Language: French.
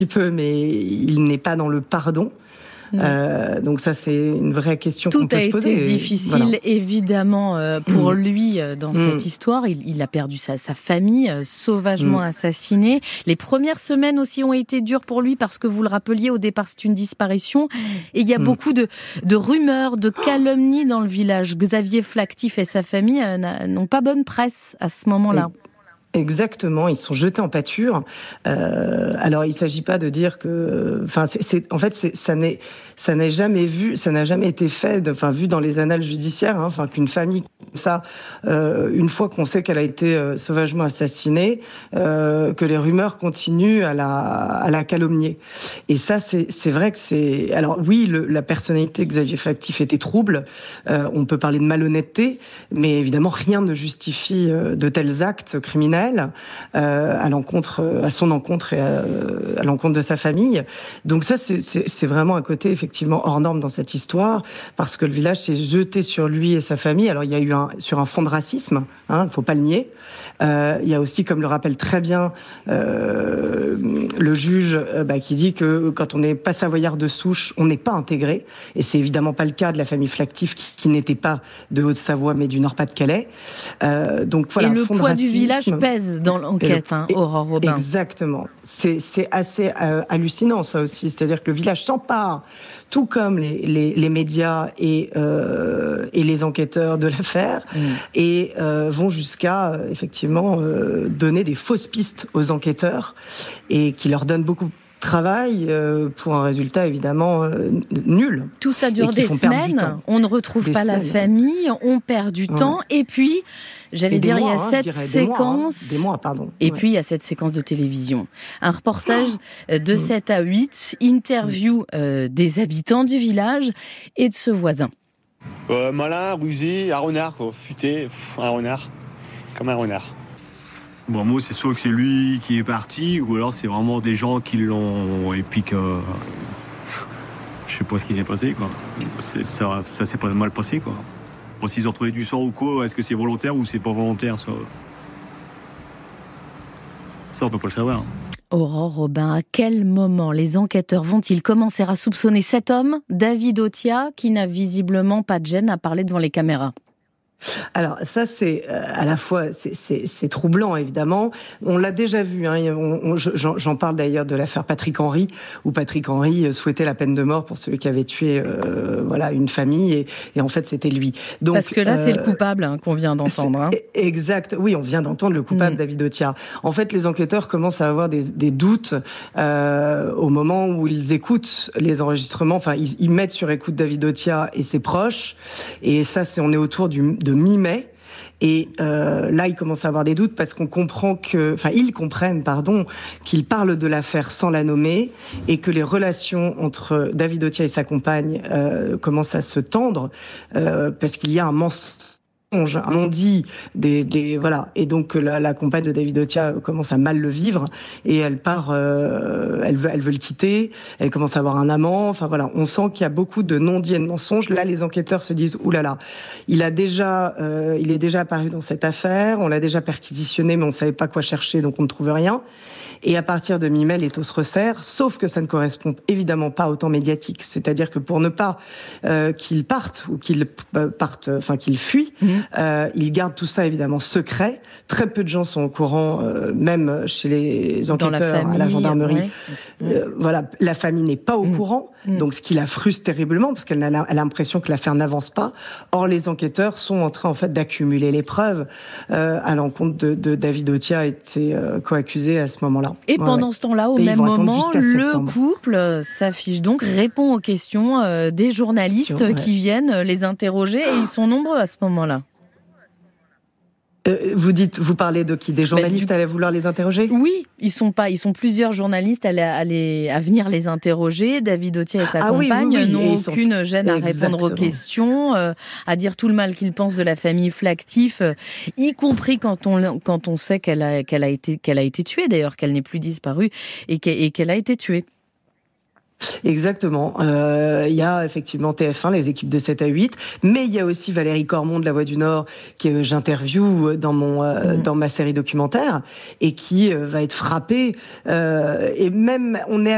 peu, mais il n'est pas dans le pardon. Donc ça, c'est une vraie question qu'on peut se poser. Tout a été difficile, évidemment, pour lui dans cette histoire. Il a perdu sa famille, sauvagement assassinée. Les premières semaines aussi ont été dures pour lui parce que, vous le rappeliez, au départ, c'est une disparition. Et il y a beaucoup de rumeurs, de calomnies dans le village. Xavier Flactif et sa famille n'ont pas bonne presse à ce moment-là. Exactement, ils sont jetés en pâture. Alors, il s'agit pas de dire que, ça n'a jamais été fait, vu dans les annales judiciaires, qu'une famille comme ça, une fois qu'on sait qu'elle a été sauvagement assassinée, que les rumeurs continuent à la calomnier. Et ça, c'est vrai que c'est. Alors oui, la personnalité de Xavier Flactif était trouble. On peut parler de malhonnêteté, mais évidemment, rien ne justifie de tels actes criminels. À son encontre et à l'encontre de sa famille. Donc ça, c'est vraiment un côté effectivement hors norme dans cette histoire, parce que le village s'est jeté sur lui et sa famille. Alors il y a eu sur un fond de racisme, faut pas le nier. Il y a aussi, comme le rappelle très bien le juge, qui dit que quand on n'est pas savoyard de souche, on n'est pas intégré. Et c'est évidemment pas le cas de la famille Flactif qui n'était pas de Haute-Savoie mais du Nord-Pas-de-Calais. Donc voilà. Et le poids du village pèse dans l'enquête, Aurore Robin. Exactement. C'est assez hallucinant, ça aussi. C'est-à-dire que le village s'empare, tout comme les médias et les enquêteurs de l'affaire, et vont jusqu'à effectivement donner des fausses pistes aux enquêteurs, et qui leur donnent beaucoup de travail pour un résultat évidemment nul. Tout ça dure des semaines, on ne retrouve pas la famille, on perd du temps, et puis, il y a cette séquence... Des mois, pardon. Et puis, il y a cette séquence de télévision. Un reportage de 7 à 8, interview des habitants du village et de ce voisin. Malin, rusé, un renard, quoi. Futé, un renard. Comme un renard. Bon, moi, c'est soit que c'est lui qui est parti, ou alors c'est vraiment des gens qui l'ont... Et puis que... Je sais pas ce qui s'est passé, quoi. Ça s'est pas mal passé, quoi. Bon, s'ils ont trouvé du sang ou quoi, est-ce que c'est volontaire ou c'est pas volontaire, ça, on peut pas le savoir. Aurore Robin, à quel moment les enquêteurs vont-ils commencer à soupçonner cet homme, David Otia, qui n'a visiblement pas de gêne à parler devant les caméras ? Alors ça, c'est à la fois c'est troublant évidemment. On l'a déjà vu. J'en parle d'ailleurs de l'affaire Patrick Henry, où Patrick Henry souhaitait la peine de mort pour celui qui avait tué une famille, et en fait c'était lui. Donc, parce que là c'est le coupable qu'on vient d'entendre. Exact. Oui, on vient d'entendre le coupable, David Otia. En fait, les enquêteurs commencent à avoir des doutes au moment où ils écoutent les enregistrements. Enfin, ils mettent sur écoute David Otia et ses proches. Et ça, on est autour de mi-mai. Et là, ils commencent à avoir des doutes parce ils comprennent, qu'il parle de l'affaire sans la nommer, et que les relations entre David Otia et sa compagne commencent à se tendre parce qu'il y a un mensonge, un non-dit, et donc la compagne de David Otia commence à mal le vivre, et elle part, elle veut le quitter, elle commence à avoir un amant, on sent qu'il y a beaucoup de non-dits et de mensonges. Là, les enquêteurs se disent, oulala, il est déjà apparu dans cette affaire, on l'a déjà perquisitionné, mais on savait pas quoi chercher, donc on ne trouve rien. Et à partir de mi-mai, l'étau se resserre, sauf que ça ne correspond évidemment pas au temps médiatique. C'est-à-dire que pour ne pas qu'il parte, ou qu'il fuit, il garde tout ça évidemment secret. Très peu de gens sont au courant, même chez les enquêteurs, à la gendarmerie. La famille n'est pas au courant, donc ce qui la frustre terriblement, parce qu'elle a l'impression que l'affaire n'avance pas. Or, les enquêteurs sont en train d'accumuler les preuves à l'encontre de David Otia et de ses co-accusés à ce moment-là. Et pendant ce temps-là, au même moment, le couple s'affiche donc, répond aux questions des journalistes qui viennent les interroger, et ils sont nombreux à ce moment-là. Vous parlez de qui? Des journalistes allaient vouloir les interroger? Oui, ils sont plusieurs journalistes à venir les interroger. David Otia et sa compagne n'ont aucune gêne à répondre aux questions, à dire tout le mal qu'ils pensent de la famille Flactif, y compris quand on sait qu'elle a été tuée, d'ailleurs, qu'elle n'est plus disparue, et qu'elle a été tuée. Exactement. Il y a effectivement TF1, les équipes de 7 à 8, mais il y a aussi Valérie Cormon de La Voix du Nord, que j'interviewe dans ma série documentaire, et qui va être frappée. Et même, on est